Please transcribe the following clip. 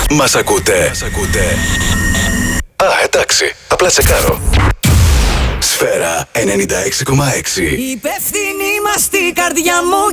Μας ακούτε? Α, εντάξει. Απλά τσεκάρω. Σφαίρα 96,6. Υπεύθυνη μας στην καρδιά μου